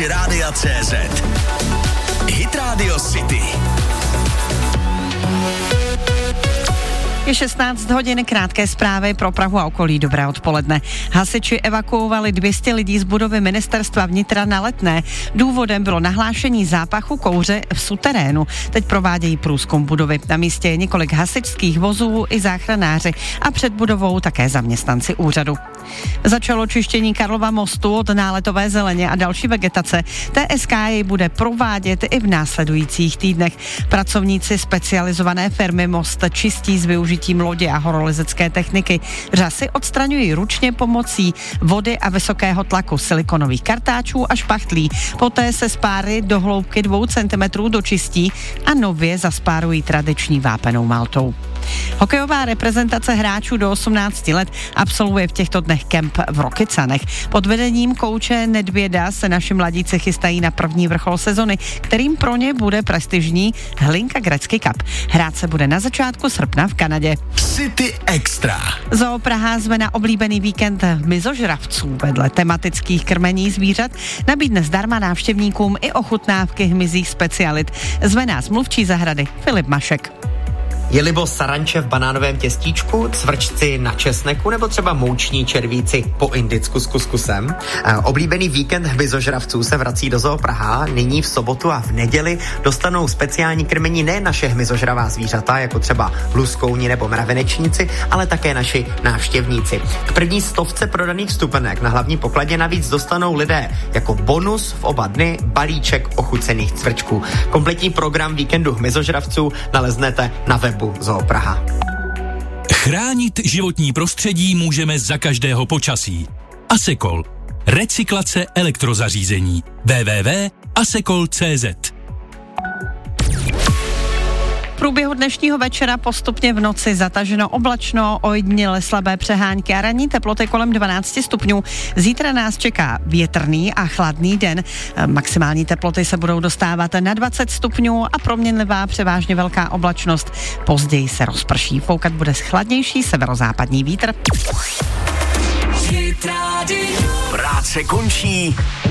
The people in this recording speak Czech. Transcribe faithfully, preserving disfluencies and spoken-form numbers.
aplikaci Rádia C Z. Hit Radio City. Je šestnáct hodin, krátké zprávy pro Prahu a okolí. Dobré odpoledne. Hasiči evakuovali dvě stě lidí z budovy Ministerstva vnitra na Letné. Důvodem bylo nahlášení zápachu kouře v suterénu. Teď provádějí průzkum budovy. Na místě je několik hasičských vozů i záchranáři a před budovou také zaměstnanci úřadu. Začalo čištění Karlova mostu od náletové zeleně a další vegetace. T S K jej bude provádět i v následujících týdnech. Pracovníci specializované firmy Most čistí s využitím lodě a horolezecké techniky. Řasy odstraňují ručně pomocí vody a vysokého tlaku silikonových kartáčů a špachtlí. Poté se spáry do hloubky dvou centimetrů dočistí a nově zaspárují tradiční vápenou maltou. Hokejová reprezentace hráčů do osmnácti let absolvuje v těchto dnech kemp v Rokycanech. Pod vedením kouče Nedvěda se naši mladíci chystají na první vrchol sezony, kterým pro ně bude prestižní Hlinka Gretzky Cup. Hrát se bude na začátku srpna v Kanadě. City Extra. Zoo Praha zve na oblíbený víkend mizožravců. Vedle tematických krmení zvířat nabídne zdarma návštěvníkům i ochutnávky hmyzích specialit. Zve nás mluvčí zahrady Filip Mašek. Je libo saranče v banánovém těstíčku, cvrčci na česneku nebo třeba mouční červíci po indicku s kuskusem? E, oblíbený víkend hmyzožravců se vrací do Zoo Praha. Nyní v sobotu a v neděli dostanou speciální krmení ne naše hmyzožravá zvířata, jako třeba luskouni nebo mravenečníci, ale také naši návštěvníci. K první stovce prodaných vstupenek na hlavní pokladě navíc dostanou lidé jako bonus v oba dny balíček ochucených cvrčků. Kompletní program víkendu hmyzožravců naleznete na webu Zoo Praha. Chránit životní prostředí můžeme za každého počasí. Asekol. Recyklace elektrozařízení. w w w tečka asekol tečka c z. V průběhu dnešního večera postupně v noci zataženo oblačno, ojediněle slabé přehánky a ranní teploty kolem dvanáct stupňů. Zítra nás čeká větrný a chladný den. Maximální teploty se budou dostávat na dvacet stupňů a proměnlivá převážně velká oblačnost. Později se rozprší, foukat bude chladnější severozápadní vítr. Práce končí,